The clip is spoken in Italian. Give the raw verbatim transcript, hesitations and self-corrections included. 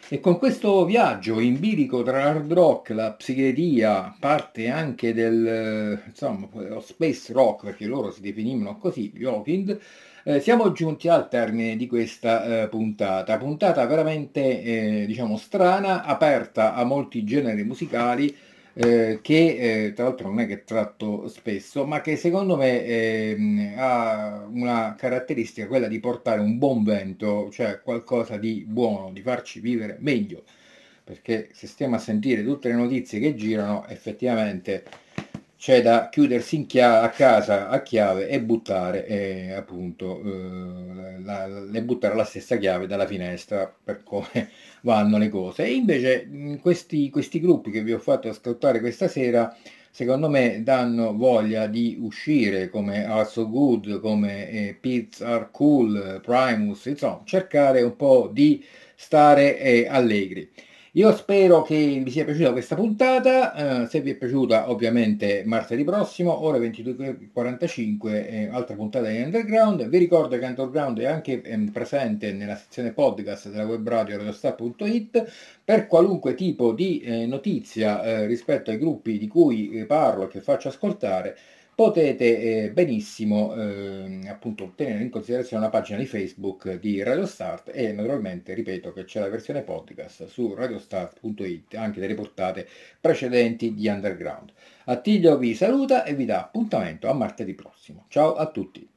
E con questo viaggio in bilico tra l'hard rock, la psichedelia, parte anche del, eh, insomma, lo space rock, perché loro si definivano così, gli Hawking, eh, siamo giunti al termine di questa eh, puntata. Puntata veramente, eh, diciamo, strana, aperta a molti generi musicali, eh, che eh, tra l'altro non è che tratto spesso, ma che secondo me ehm, ha una caratteristica, quella di portare un buon vento, cioè qualcosa di buono, di farci vivere meglio, perché se stiamo a sentire tutte le notizie che girano, effettivamente c'è da chiudersi in chia- a casa a chiave e buttare, eh, appunto, eh, la, la- e buttare la stessa chiave dalla finestra per come vanno le cose. E invece mh, questi, questi gruppi che vi ho fatto ascoltare questa sera, secondo me danno voglia di uscire, come Are So Good, come eh, Pits Are Cool, Primus, insomma, cercare un po' di stare eh, allegri. Io spero che vi sia piaciuta questa puntata, eh, se vi è piaciuta ovviamente martedì prossimo, ore ventidue e quarantacinque, eh, altra puntata di Underground. Vi ricordo che Underground è anche ehm, presente nella sezione podcast della web radio radiostar punto it per qualunque tipo di eh, notizia eh, rispetto ai gruppi di cui eh, parlo e che faccio ascoltare. Potete eh, benissimo eh, appunto tenere in considerazione la pagina di Facebook di Radio Start e naturalmente ripeto che c'è la versione podcast su radiostart punto it anche delle portate precedenti di Underground. Attilio vi saluta e vi dà appuntamento a martedì prossimo. Ciao a tutti!